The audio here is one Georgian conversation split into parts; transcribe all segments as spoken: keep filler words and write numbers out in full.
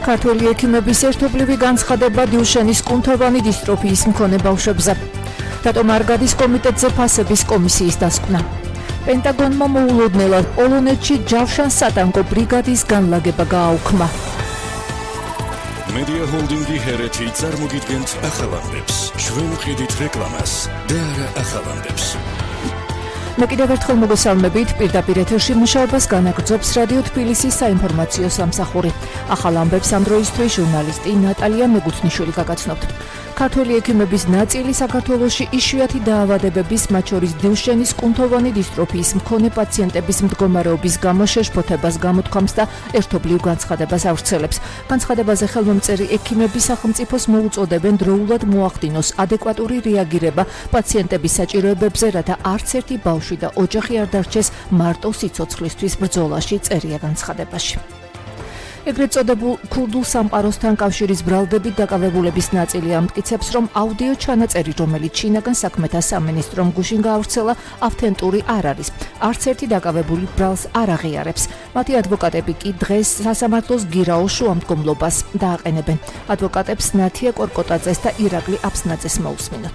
ქართველი ექიმების ერთობლივი განცხადება დილშენის კუნთოვანი დისტროფიის მქონე ბავშვებზე. რატომ არ გადის კომიტეტზე ფასების კომისიის დასკვნა? პენტაგონმა მოულოდნელად პოლონეთში ჯავშან-სატანკო ბრიგადის განლაგება გააუქმა. Media Holdingi ჰერეთი წარმოგიდგენთ ახალამდებს. ჩვენ ვყიდით რეკლამას და არა ახალამდებს. მე კიდევ ერთხელ მოგესალმებით, პირდაპირ ეთერში მუშაობას განაგრძობს რადიო თბილისის საინფორმაციო სამსახური. ახალ ამბებს ამ დროისთვის ჟურნალისტი ნატალია მეგუთნიშვილი გაგაცნობთ. ქართველი ექიმების ნაწილი საქართველოში იშვიათი დაავადებების, მათ შორის დილშენის კუნთოვანი დისტროფიის მქონე პაციენტების მდგომარეობის გამო შეშფოთებას გამოთქვამს და ერთობლივ განცხადებას ავრცელებს. განცხადებაზე ხელმომწერი ექიმები სახელმწიფოს მოუწოდებენ დროულად მოახდინოს ადეკვატური რეაგირება პაციენტების საჭიროებებზე, რათა არც ერთი ბავშვი და ოჯახი არ დარჩეს მარტო სიცოცხლისთვის ბრძოლაში, წერია განცხადებაში. ეგრეთ წოდებულ ქურდულ სამყაროსთან კავშირის ბრალდებით დაკავებულების ნაწილი ამტკიცებს, რომ აუდიო ჩანაწერი, რომელიც შინაგან საქმეთა სამინისტრომ გუშინ გაავრცელა, ავთენტური არ არის. არც ერთი დაკავებული ბრალს არ აღიარებს. მათი ადვოკატები კი დღეს სასამართლოს გირაოს შუამდგომლობას დააყენებენ. ადვოკატებს ნათია კორკოტაძეს და ირაკლი აფსნაძეს მოусმინოთ.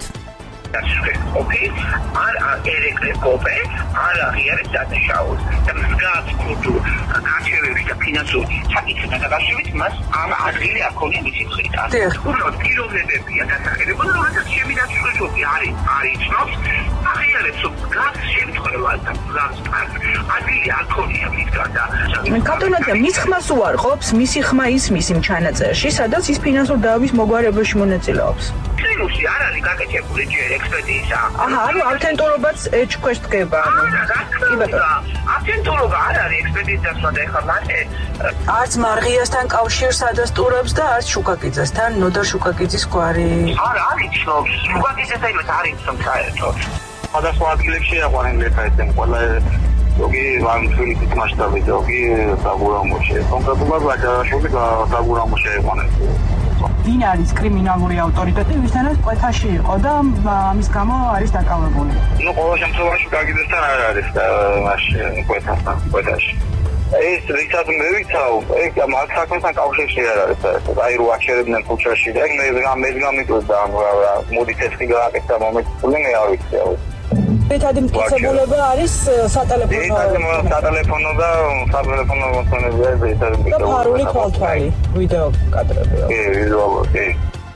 Okay, ara erekle kope, ara ღიარებს დადაშაულს და მსგავს კულტურ არჩევებში და ფინანსურ საკითხებთან დაკავშირებით მას ამ ადგილი აქონია მისი მხრიდან. უბრალოდ პიროვნებებია დასახელებული, რომელსაც შემინაცვლები არის არის ცნობს, აღიარებს რომ მსგავს შემთხვევას და მსგავს ადგილი აქონია მისგან და კატონატია მის ხმას უარყოფს, მისი ხმა ისმის იმ ჩანაწერში, სადაც ის ფინანსურ დაავადებების მოგვარებაში მონაწილეობს. სინუსი არ არის გაკეთებული ჯერ ექსპედიისა. აჰა, ანუ ავთენტურობაც ეჭქვეშ დგება. კი ბატონო. ავთენტურობა არ არის ექსპედიციას და ეხლა მათე არც მარღიასთან კავშირს ადასტურებს და არც შუკაკიძესთან, ნოდარ შუკაკიძის გვარი. არ არის ცნობს. შუკაკიძესთან იმას არ იცნობ საერთოდ. სხვადასხვა ადგილებში აყვანენ ლექაეთენ ყველა ზოგი ვანთვილის მასშტაბით, ზოგი დაგურამოში. კონკრეტულად ვაჭარაშული დაგურამოში აყვანენ. ვინ არის კრიმინალური ავტორიტეტი, ვისთანაც ყვეთაში იყო და ამის გამო არის დაკავებული. ნუ ყოველ შემთხვევაში გაგიძესთან არ არის მასში ყვეთასთან, ყვეთაში. ეს რიცად მე ვიცავ, ეს მაგ საქმესთან კავშირში არ არის საერთოდ. აი რო აჩერებდნენ ქუჩაში და მე მე გამიკვირდა ამ მოდით ეს კი გააკეთა მომეწონე მე არ ვიცი. ერთადი მტკიცებულება არის სატელეფონო. ერთადი სატელეფონო და სატელეფონო მოხსენებია ეს ერთადი მტკიცებულება. და ფარული ქალთვალი, ვიდეო კადრები. კი, ვიდეო, კი.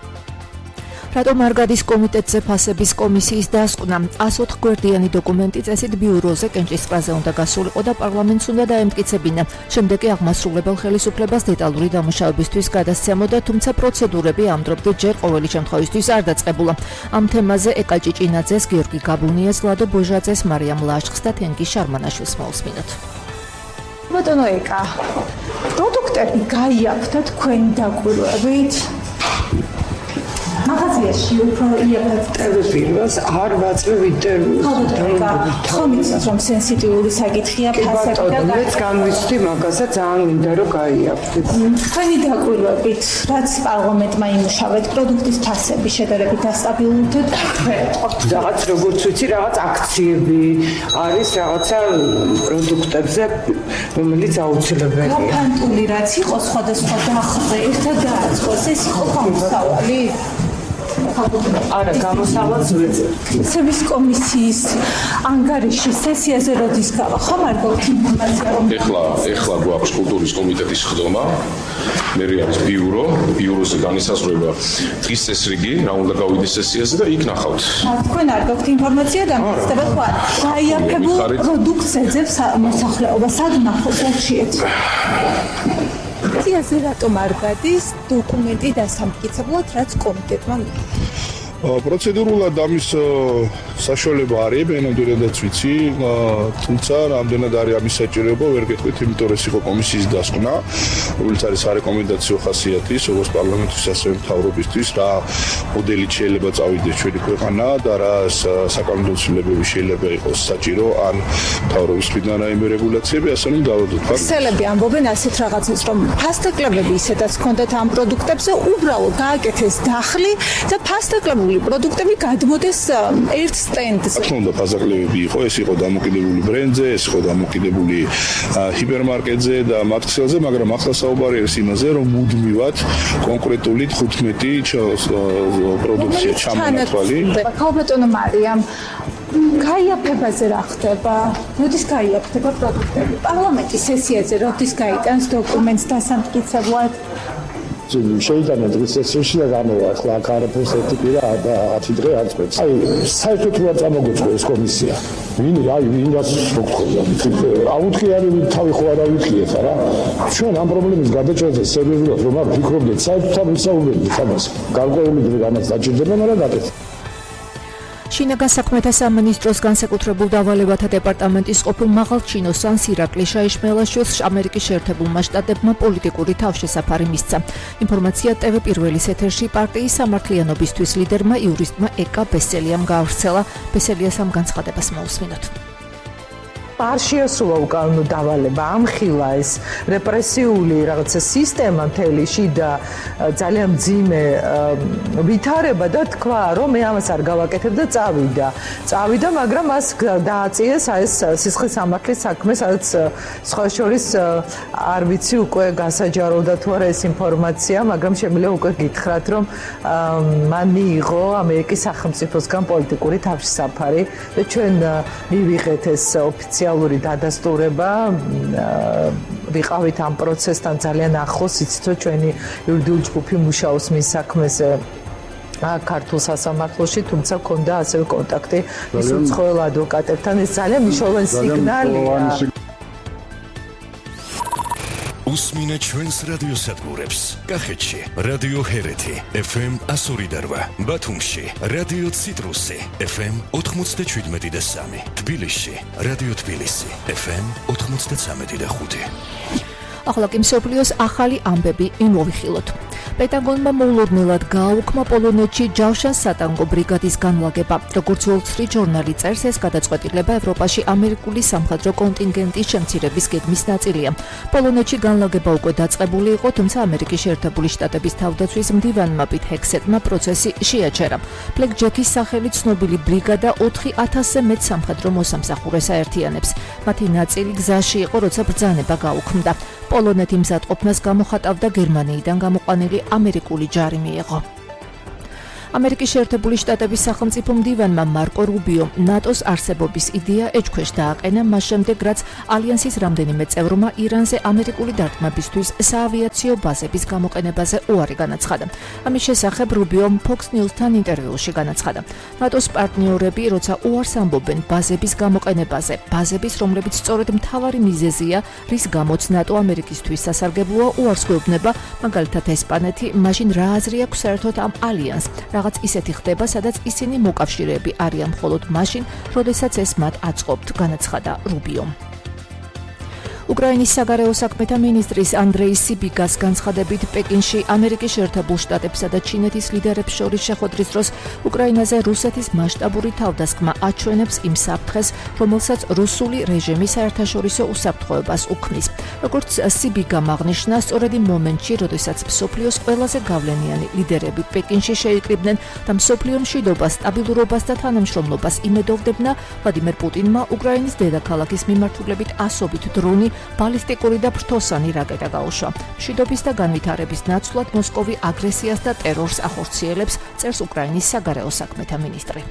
რატომ არ გადის კომიტეტზე ფასების კომისიის დასკვნა? ასი ოთხ გვერდიანი დოკუმენტი წესით ბიუროზე კენჭისყრაზე უნდა გასულიყო და პარლამენტს უნდა დაემტკიცებინა. შემდეგ კი აღმასრულებელ ხელისუფლებას დეტალური დამუშავებისთვის გადასცემოდა, თუმცა პროცედურები ამ დროებით ჯერ ყოველი შემთხვევისთვის არ დაწყებულა. ამ თემაზე ეკა ჭიჭინაძეს, გიორგი გაბუნიას, ლადო ბოჟაძეს, მარიამ ლაშხს და თენგი შარმანაშვილს მოусმინოთ. ბატონო ეკა, პროდუქტები გაიაქვთ თქვენი დაკვირვებით? მაღაზიაში უფრო იაფად პირველს არ ვაწევ ინტერვიუს. ხომ იცით რომ სენსიტიური საკითხია ფასები და მეც განვიცდი მაგაზე ძალიან მინდა რომ გაიაფრდეთ. თქვენი დაკვირვებით, რაც პარლამენტმა იმუშავეთ, პროდუქტის ფასები შედარებით დასტაბილურდა და რაღაც როგორც ვიცი, რაღაც აქციები არის რაღაცა პროდუქტებზე, რომელიც აუცილებელია. გაფანტული რაც იყო სხვადასხვა დახრე, ერთად დააწყოს, ეს იყო გამოსავალი. არა, გამოსავალს ვეძებ. ფასების კომისიის ანგარიში სესიაზე როდის გავა? ხომ არ გვაქვს ინფორმაცია რომ ეხლა ეხლა გვაქვს კულტურის კომიტეტის ხდომა. მე არის ბიურო, ბიუროზე განისაზღვრება დღის წესრიგი, რა უნდა გავიდეს სესიაზე და იქ ნახავთ. თქვენ არ გაქვთ ინფორმაცია დამოკიდება ხო არა? გაიაფებულ პროდუქტს ეძებს მოსახლეობა, სად ნახოთ ერთშიეთ? სესიაზე რატომ არ გადის დოკუმენტი დასამტკიცებლად, რაც კომიტეტმა მიიღო? პროცედურულად ამის საშუალება არის, ენამდვილადაც ვიცი, თუმცა რამდენად არის ამის საჭიროება, ვერ გეტყვით, იმიტომ რომ ეს იყო კომისიის დასკვნა, რომელიც არის სარეკომენდაციო ხასიათის, როგორც პარლამენტის, ასევე მთავრობისთვის, რა მოდელით შეიძლება წავიდეს ჩვენი ქვეყანა და რა საკანონმდებლო ცვლილებები შეიძლება იყოს საჭირო, ან მთავრობის მხრიდან რაიმე რეგულაციები, ასე რომ დავადოთ. ქსელები ამბობენ ასეთ რაღაცას, რომ ფასდაკლებები ისედაც ჰქონდათ ამ პროდუქტებზე, უბრალოდ გააკეთეს დახლი და ფასდაკლებული პროდუქტები გადმოდეს ერთ სტენდზე. რა თქმა უნდა, ფაზაკლებები იყო, ეს იყო დამოკიდებული ბრენდზე, ეს იყო დამოკიდებული ჰიპერმარკეტზე და მათ ქსელზე, მაგრამ ახლა საუბარი არის იმაზე, რომ მუდმივად კონკრეტული თხუთმეტი პროდუქცია ჩამონათვალი. ქალბატონო მარიამ, გაიაფებაზე რა ხდება? როდის გაიაფება პროდუქტები? პარლამენტის სესიაზე როდის გაიტანს დოკუმენტს დასამტკიცებლად? შეიძლება დღის სესიაში და გამოვა ახლა აქ არაფერს ერთი პირა და ათი დღე არ წყვეტს. აი საერთოდ რა წამოგოწყო ეს კომისია? ვინ აი ვინ რას მოგხოდა? აუთხი არის თავი ხო არა ვიხიეთ რა. ჩვენ ამ პრობლემის გადაჭრაზე სერიოზულად რომ არ ვფიქრობდეთ, საერთოდ არ ვისაუბრებდით ამას. გარკვეული დღე ამას დაჭირდება, მაგრამ გაკეთდა. შინაგან საქმეთა სამინისტროს განსაკუთრებულ დავალებათა დეპარტამენტის ყოფილ მაღალჩინოსან ირაკლი შაიშმელაშვილს ამერიკის შეერთებულმა შტატებმა პოლიტიკური თავშესაფარი მისცა. ინფორმაცია ტევ პირველის ეთერში პარტიის სამართლიანობისთვის ლიდერმა იურისტმა ეკა ბესელიამ გაავრცელა. ბესელიას ამ განცხადებას მოусმინოთ. არ შეასრულა უკანონო დავალება, ამხილა ეს რეპრესიული რაღაცა სისტემა მთელი შიდა ძალიან მძიმე ვითარება და თქვა, რომ მე ამას არ გავაკეთებ და წავიდა. წავიდა, მაგრამ მას დააწიეს ეს სისხლის სამართლის საქმე, სადაც სხვა შორის არ ვიცი უკვე გასაჯაროვდა თუ არა ეს ინფორმაცია, მაგრამ შემიძლია უკვე გითხრათ, რომ მან მიიღო ამერიკის სახელმწიფოსგან პოლიტიკური თავშესაფარი და ჩვენ მივიღეთ ეს ოფიციალური დადასტურება, ვიყავით ამ პროცესთან ძალიან ახლოს, იცით რომ ჩვენი იურიდიული ჯგუფი მუშაობს მის საქმეზე ქართულ სასამართლოში, თუმცა მქონდა ასევე კონტაქტი მის უცხოელ ადვოკატებთან, ეს ძალიან მნიშვნელოვანი სიგნალია. უსმინე ჩვენს რადიოსადგურებს. კახეთში რადიო ჰერეთი ეფ ემ εκατო ორი და რვა, ბათუმში რადიო ციტრუსი ეფ ემ ოთხმოცდაშვიდმეტი და სამი, თბილისში რადიო თბილისი ეფ ემ ოთხმოცდაცამეტი და ხუთი. ახლა კი მსოფლიოს ახალი ამბები იმოვიხილოთ. პენტაგონმა მოულოდნელად გააუქმა პოლონეთში ჯავშან-სატანგო ბრიგადის განლაგება. როგორც Wall Street ჟურნალი წერს, ეს გადაწყვეტილება ევროპაში ამერიკული სამხედრო კონტინგენტის შემცირების გეგმის ნაწილია. პოლონეთში განლაგება უკვე დაწყებული იყო, თუმცა ამერიკის შეერთებული შტატების თავდაცვის მდივანმა პიტ ჰექსეტმა პროცესი შეაჩერა. Black Jack-ის სახელით ცნობილი ბრიგადა ოთხი ათასზე მეტ სამხედრო მოსამსახურეს აერთიანებს. მათი ნაწილი გზაში იყო, როცა ბრძანება გაუქმდა. პოლონეთი მზადყოფნას გამოხატავდა გერმანიიდან გამოყვანილი ამერიკული ჯარი მიიღო. ამერიკის შეერთებული შტატების სახელმწიფო მდივანმა მარკო რუბიომ ნატოს არსებობის იდეა ეჭქვეშ დააყენა მას შემდეგ, რაც ალიანსის რამდენიმე წევრმა ირანზე ამერიკული დარტყმებისთვის საავიაციო ბაზების გამოყენებაზე უარი განაცხადა. ამის შესახებ რუბიომ Fox News-თან ინტერვიუში განაცხადა. ნატოს პარტნიორები, როცა უარს ამბობენ ბაზების გამოყენებაზე, ბაზების, რომლებიც სწორედ მთავარი მიზეზია, რის გამოც ნატო ამერიკისთვის სასარგებლოა, უარს გვეუბნება, მაგალითად ესპანეთი, მაშინ რა აზრი აქვს საერთოდ ამ ალიანსს? რაღაც ისეთი ხდება, სადაც ისინი მოკავშირეები არიან მხოლოდ მაშინ, როდესაც ეს მათ აწყობთ, განაცხადა რუბიომ. უკრაინის საგარეო საქმეთა მინისტრის ანდრეი სიბიგას განცხადებით, პეკინში ამერიკის შეერთებულ შტატებსა და ჩინეთის ლიდერებს შორის შეხვედრის დროს უკრაინაზე რუსეთის მასშტაბური თავდასხმა აჩვენებს იმ საფრთხეს, რომელსაც რუსული რეჟიმი საერთაშორისო უსაფრთხოებას უქმნის. როგორც სიბიგამ აღნიშნა, სწორედ იმ მომენტში, როდესაც მსოფლიოს ყველაზე გავლენიანი ლიდერები პეკინში შეიკრიბნენ და მსოფლიო მშვიდობას, სტაბილურობას და თანამშრომლობას იმედოვდებნა, ვლადიმერ პუტინმა უკრაინის დედაქალაქის მიმართულებით ასობით დრონი, ბალისტიკური და ფრთოსანი რაკეტა გაუშვა. მშვიდობის და განვითარების ნაცვლად მოსკოვი აგრესიას და ტერორს ახორციელებს, წერს უკრაინის საგარეო საქმეთა მინისტრი.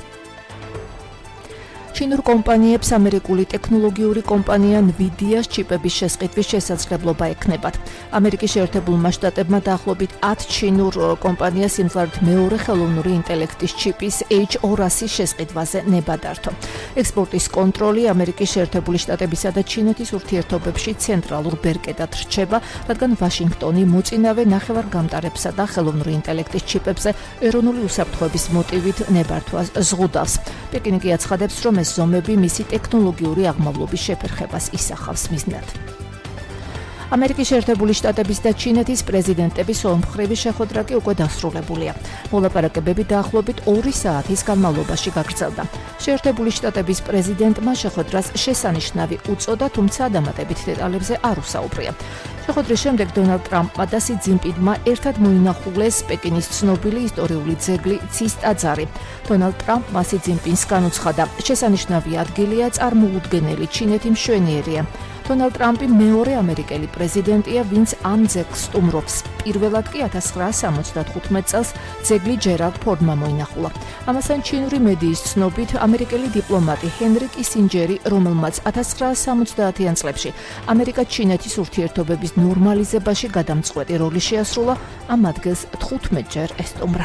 ჩინურ კომპანიებს ამერიკული ტექნოლოგიური კომპანია Nvidia-ს ჩიპების შესყიდვის შესაძლებლობა ექნებათ. ამერიკის შეერთებულმა შტატებმა დაახლოებით ათ ჩინურ კომპანიას სიმძლავრით მეორე ხელოვნური ინტელექტის ჩიპის ეიჩ ორასის შესყიდვაზე ნება დართო. ექსპორტის კონტროლი ამერიკის შეერთებული შტატებისა და ჩინეთის ურთიერთობებში ცენტრალურ ბერკეტად რჩება, რადგან ვაშინგტონი მოწინავე ნახევარგამტარებსა და ხელოვნური ინტელექტის ჩიპებზე ეროვნული უსაფრთხოების მოტივით ნებართვას ზღუდავს. პეკინი კი აცხადებს, რომ ეს ზომები მისი ტექნოლოგიური აღმავლობის შეფერხებას ისახავს მიზნად. ამერიკის შეერთებული შტატების და ჩინეთის პრეზიდენტების ომმხრივი შეხვედრა კი უკვე დასრულებულია. მოლაპარაკებები დაახლოებით ორი საათის განმავლობაში გაგრძელდა. შეერთებული შტატების პრეზიდენტმა შეხვედრას შესანიშნავი უწოდა, თუმცა დამატებით დეტალებზე არ უსაუბრია. შეხვედრის შემდეგ დონალდ ტრამპმა და სი ძინპინმა ერთად მოინახულეს პეკინის ცნობილი ისტორიული ძეგლი ცის ტაძარი. დონალდ ტრამპმა სი ძინპინს განუცხადა, შესანიშნავი ადგილია, წარმოუდგენელი ჩინეთი მშვენიერია. დონალდ ტრამპი მეორე ამერიკელი პრეზიდენტია, ვინც ამ ძეგლს სტუმრობს. პირველად კი ათას ცხრაასი სამოცდათხუთმეტ წელს ძეგლი ჯერალდ ფორდმა მოინახულა. ამასთან ჩინური მედიის ცნობით, ამერიკელი დიპლომატი ჰენრი კისინჯერი, რომელმაც ათას ცხრაასი სამოცდაათიან წლებში ამერიკა-ჩინეთის ურთიერთობების ნორმალიზებაში გადამწყვეტი როლი შეასრულა, ამ ადგილს თხუთმეტჯერ ესტუმრა.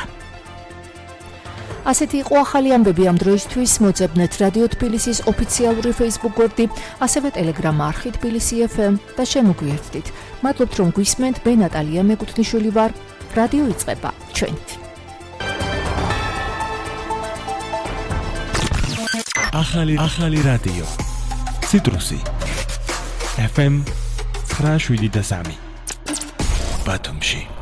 ასეთი იყო ახალი ამბები ამ დროისთვის. მოძებნეთ რადიო თბილისის ოფიციალური Facebook გვერდი, ასევე Telegram არხი თბილისი ეფ ემ და შემოგვიერთდით. მადლობთ რომ გვისმენთ. მე ნატალია მეკუთვნიშვილი ვარ. რადიო იწყება ჩვენით. ახალი ახალი რადიო. ციტრუსი. ეფ ემ ცხრა შვიდი და სამი. ბათუმში.